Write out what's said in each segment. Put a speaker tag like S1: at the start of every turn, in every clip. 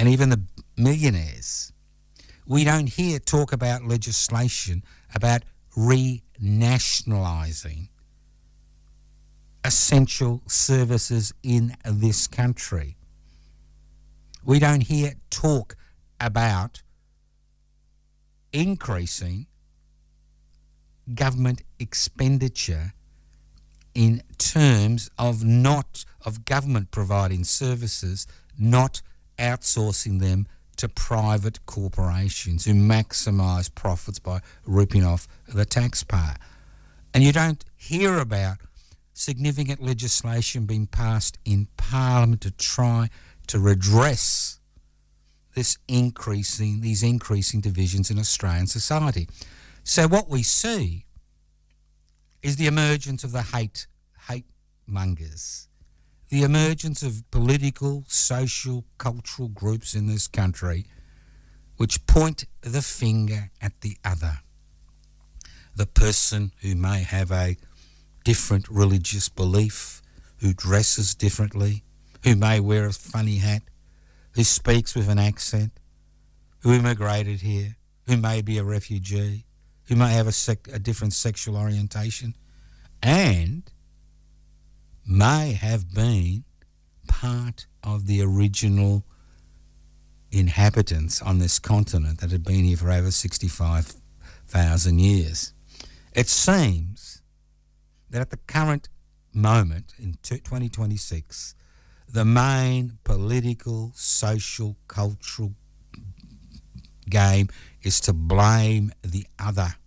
S1: and even the millionaires. We don't hear talk about legislation about renationalising essential services in this country. We don't hear talk about increasing government expenditure in terms of government providing services, not outsourcing them to private corporations who maximise profits by ripping off the taxpayer. And you don't hear about significant legislation being passed in Parliament to try to redress these increasing divisions in Australian society. So what we see is the emergence of the hate mongers, the emergence of political, social, cultural groups in this country which point the finger at the other. The person who may have a different religious belief, who dresses differently, who may wear a funny hat, who speaks with an accent, who immigrated here, who may be a refugee, who may have a different sexual orientation, and may have been part of the original inhabitants on this continent that had been here for over 65,000 years. It seems that at the current moment, in 2026, the main political, social, cultural game is to blame the other.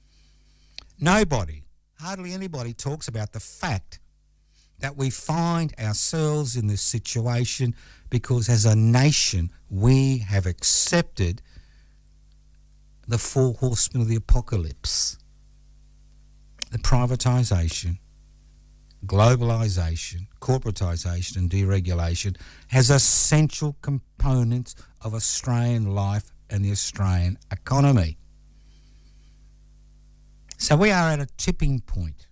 S1: Nobody, hardly anybody, talks about the fact that we find ourselves in this situation because as a nation we have accepted the four horsemen of the apocalypse. The privatisation, globalisation, corporatisation and deregulation as essential components of Australian life and the Australian economy. So we are at a tipping point.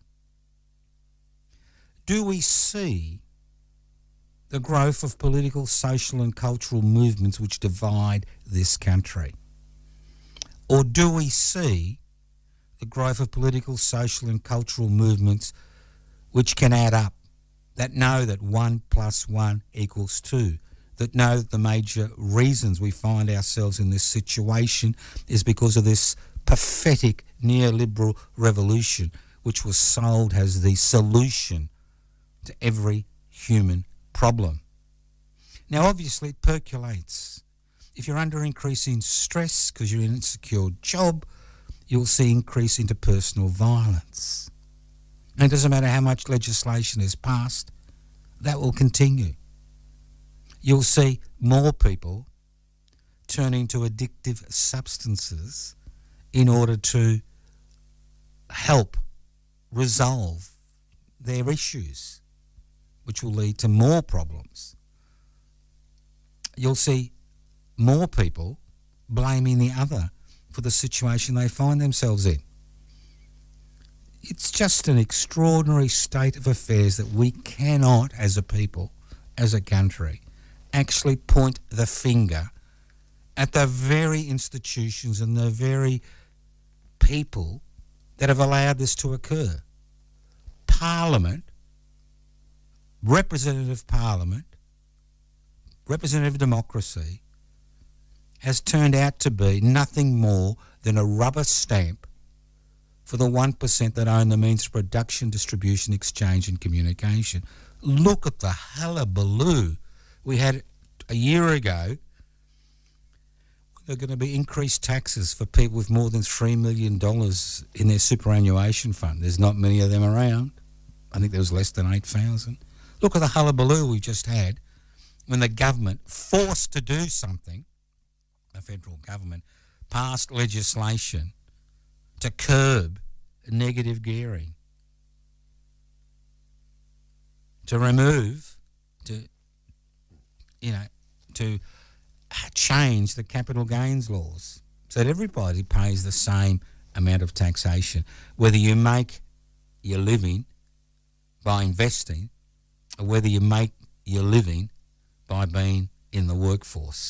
S1: Do we see the growth of political, social and cultural movements which divide this country? Or do we see the growth of political, social and cultural movements which can add up, that know that 1 + 1 = 2, that know that the major reasons we find ourselves in this situation is because of this pathetic neoliberal revolution which was sold as the solution to every human problem. Now, obviously, it percolates. If you're under increasing stress because you're in an insecure job, you'll see increase into personal violence. And it doesn't matter how much legislation is passed, that will continue. You'll see more people turning to addictive substances in order to help resolve their issues, which will lead to more problems. You'll see more people blaming the other for the situation they find themselves in. It's just an extraordinary state of affairs that we cannot, as a people, as a country, actually point the finger at the very institutions and the very people that have allowed this to occur. Parliament, representative democracy has turned out to be nothing more than a rubber stamp for the 1% that own the means of production, distribution, exchange and communication. Look at the hullabaloo we had a year ago. There are going to be increased taxes for people with more than $3 million in their superannuation fund. There's not many of them around. I think there was less than 8,000. Look at the hullabaloo we just had when the government, forced to do something, the federal government, passed legislation to curb negative gearing, to remove, to change the capital gains laws so that everybody pays the same amount of taxation, whether you make your living by investing or whether you make your living by being in the workforce.